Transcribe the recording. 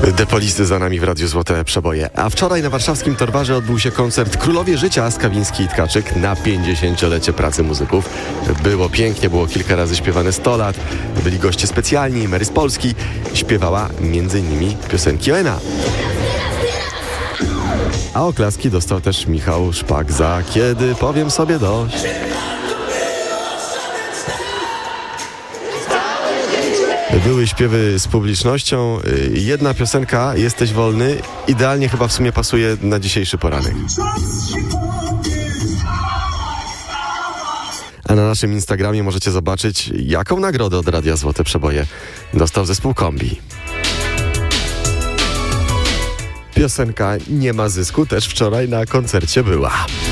Depolisty za nami w Radiu Złote Przeboje. A wczoraj na warszawskim Torwarze odbył się koncert Królowie Życia Skawiński i Tkaczyk na 50-lecie pracy muzyków. Było pięknie, było kilka razy śpiewane 100 lat. Byli goście specjalni, Mary z Polski. Śpiewała m.in. piosenki ONA. A oklaski dostał też Michał Szpak za Kiedy powiem sobie dość. Były śpiewy z publicznością. Jedna piosenka, Jesteś wolny, idealnie chyba w sumie pasuje na dzisiejszy poranek. A na naszym Instagramie możecie zobaczyć, jaką nagrodę od Radia Złote Przeboje dostał zespół Kombi. Piosenka Nie ma zysku też wczoraj na koncercie była.